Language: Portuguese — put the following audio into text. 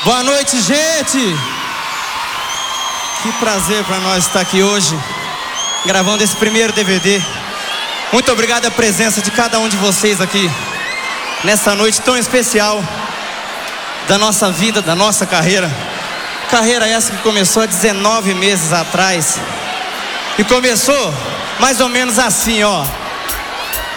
Boa noite, gente! Que prazer para nós estar aqui hoje, gravando esse primeiro DVD. Muito obrigado a presença de cada um de vocês aqui, nessa noite tão especial da nossa vida, da nossa carreira. Carreira essa que começou há 19 meses atrás. E começou mais ou menos assim, ó.